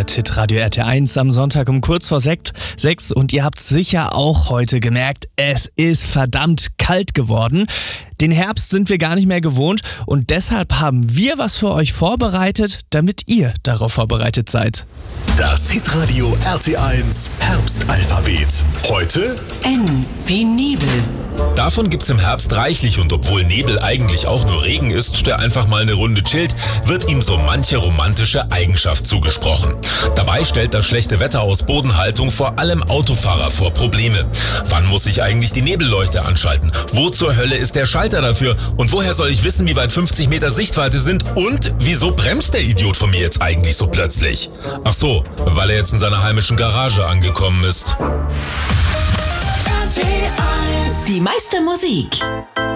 hört Hitradio RT1 am Sonntag um kurz vor 6 und ihr habt sicher auch heute gemerkt, es ist verdammt kalt geworden. Den Herbst sind wir gar nicht mehr gewohnt und deshalb haben wir was für euch vorbereitet, damit ihr darauf vorbereitet seid. Das Hitradio RT1 Herbstalphabet. Heute N wie Nebel. Davon gibt's im Herbst reichlich und obwohl Nebel eigentlich auch nur Regen ist, der einfach mal eine Runde chillt, wird ihm so manche romantische Eigenschaft zugesprochen. Dabei stellt das schlechte Wetter aus Bodenhaltung vor allem Autofahrer vor Probleme. Wann muss ich eigentlich die Nebelleuchte anschalten? Wo zur Hölle ist der Schalter dafür? Und woher soll ich wissen, wie weit 50 Meter Sichtweite sind? Und wieso bremst der Idiot von mir jetzt eigentlich so plötzlich? Ach so, weil er jetzt in seiner heimischen Garage angekommen ist. Die meiste Musik.